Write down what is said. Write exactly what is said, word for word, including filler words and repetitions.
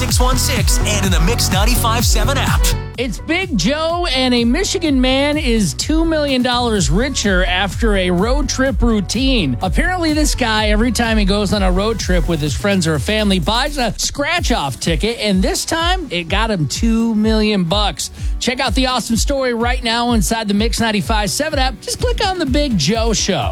six one six and in the Mix ninety-five point seven app. It's Big Joe, and a Michigan man is two million dollars richer after a road trip routine. Apparently, this guy, every time he goes on a road trip with his friends or family, buys a scratch-off ticket, and this time, it got him two million bucks. Check out the awesome story right now inside the Mix ninety-five point seven app. Just click on the Big Joe Show.